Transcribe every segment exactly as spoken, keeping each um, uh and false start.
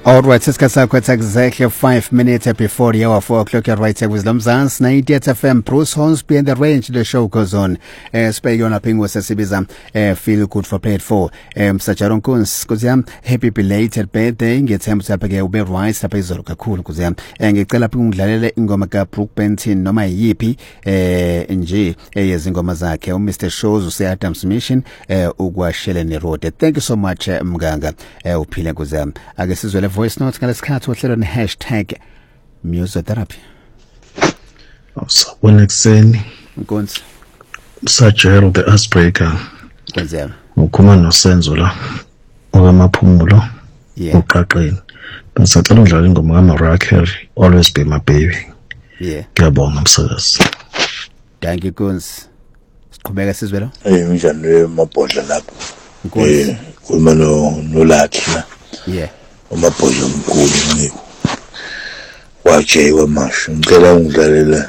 All right, sisikhathi it's exactly five minutes before the hour four o'clock at right here with Lomzans ninety-eight F M. Bruce Hornsby and the range. The show goes on. Uh, Spay on a pingo sesibiza. Uh, feel good for paid for. Um, Sacharon Kuns kuzia happy belated birthday. Ngets hem sapake ube rice sapay zoluka cool kuzia. Ngicela pungdlalele ingoma ka Brooke Benton noma yipi eh nje eyezingoma zakhe. Mister Shows use Adams Mission eh ugwashele ne road. Thank you so much uh, Mganga. Eh uphile kuzia. Ake sizwele voice notes ngalesikhathi ohlelo ne hashtag musotherapy. Awusabona ekseni Nkonsi Sajero the icebreaker kwenzeka ukhuluma nosenzo la okwamaphumulo uqaqeni bengisacela udlala ingoma kaMariah Carey Always Be My Baby. Yeah, ngiyabonga msakazi. thank you Nkonsi. Siqhubeka sizwelo. Eh njani mabhodla lapho Nkonsi khuluma no noLucky la. Yeah, umabhodla omkhulu nciko waje wamasho ngicela ungidlalela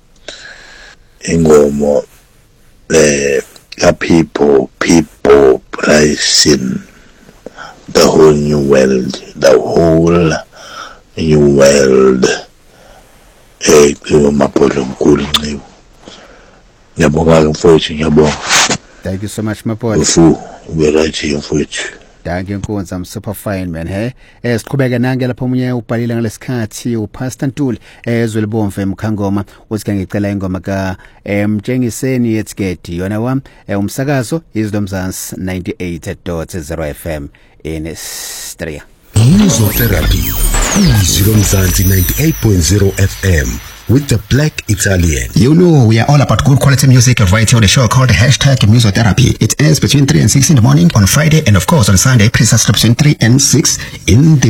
ingoma eh la people people pricing the whole new world the whole new world eh umabhodla omkhulu nciko ngiyabonga mfowethu ngiyabonga. thank you so much Mapolo. Ufu uberathi mfowethu. Thank you Nkonsi, I'm super fine man. He eh siqhubeka nange lapho umunye ubhalile ngalesikhathi uPastor Ntuli ezwelibomvu emkhangoma uthi ngicela ingoma ka emtshengiseni yetsigeti yona wami umsakazo izilomzansi ninety-eight point zero F M in Striya. Musotherapy izilomzansi ninety-eight point zero F M with the Black Italian. You know, we are all about good quality music right here on the show called hashtag Musotherapy. It airs between three and six in the morning on Friday and of course on Sunday, precisely between three and six in the